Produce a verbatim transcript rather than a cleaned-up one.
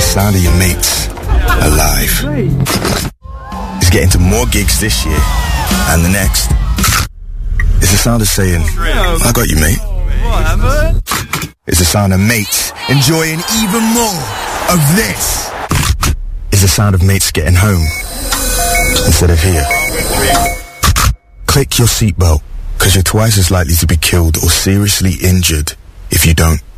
sound of your mates alive. It's getting to more gigs this year and the next. It's the sound of saying, I got you, mate. It's the sound of mates enjoying even more of this. It's the sound of mates getting home instead of here. Click your seatbelt, because you're twice as likely to be killed or seriously injured if you don't.